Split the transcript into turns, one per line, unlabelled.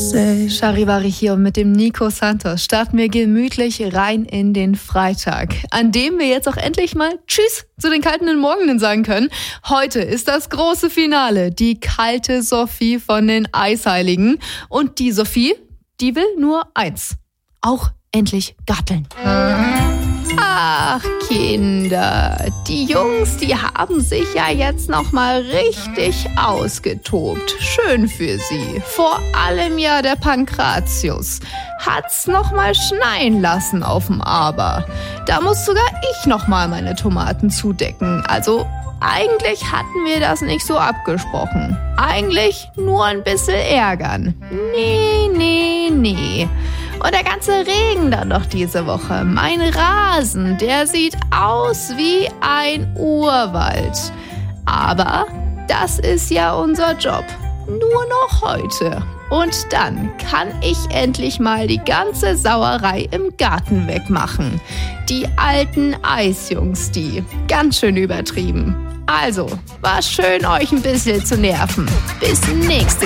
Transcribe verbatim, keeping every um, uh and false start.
say.
Charivari hier und mit dem Nico Santos starten wir gemütlich rein in den Freitag, an dem wir jetzt auch endlich mal Tschüss zu den kalten Morgenen sagen können. Heute ist das große Finale, die kalte Sophie von den Eisheiligen. Und die Sophie, die will nur eins, auch endlich gatteln. Ach Kinder, die Jungs, die haben sich ja jetzt noch mal richtig ausgetobt. Schön für sie. Vor allem ja der Pankratius. Hat's noch mal schneien lassen auf dem Aber. Da muss sogar ich noch mal meine Tomaten zudecken. Also eigentlich hatten wir das nicht so abgesprochen. Eigentlich nur ein bisschen ärgern. Nee, nee, nee. Und der ganze Regen dann noch diese Woche. Mein Rasen, der sieht aus wie ein Urwald. Aber das ist ja unser Job. Nur noch heute. Und dann kann ich endlich mal die ganze Sauerei im Garten wegmachen. Die alten Eisjungs, die. Ganz schön übertrieben. Also, war schön, euch ein bisschen zu nerven. Bis nächste